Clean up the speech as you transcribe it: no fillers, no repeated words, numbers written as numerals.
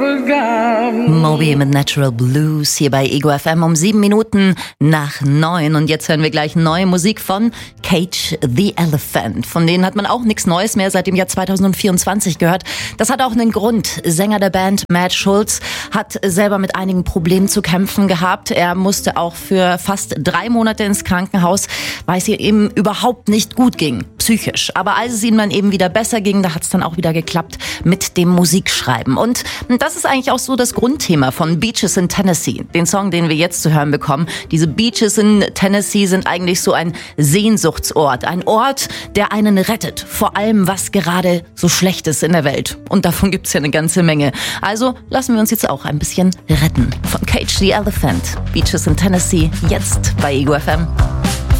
Moby mit Natural Blues hier bei Ego FM um 7 Minuten nach 9. Und jetzt hören wir gleich neue Musik von Cage the Elephant. Von denen hat man auch nichts Neues mehr seit dem Jahr 2024 gehört. Das hat auch einen Grund. Sänger der Band, Matt Schulz, hat selber mit einigen Problemen zu kämpfen gehabt. Er musste auch für fast 3 Monate ins Krankenhaus, weil es ihm überhaupt nicht gut ging, psychisch. Aber als es ihm dann eben wieder besser ging, da hat es dann auch wieder geklappt mit dem Musikschreiben. Und das ist eigentlich auch so das Grundthema von Beaches in Tennessee. Den Song, den wir jetzt zu hören bekommen. Diese Beaches in Tennessee sind eigentlich so ein Sehnsuchtsort. Ein Ort, der einen rettet. Vor allem, was gerade so schlecht ist in der Welt. Und davon gibt's ja eine ganze Menge. Also lassen wir uns jetzt auch ein bisschen retten. Von Cage the Elephant. Beaches in Tennessee. Jetzt bei Ego FM.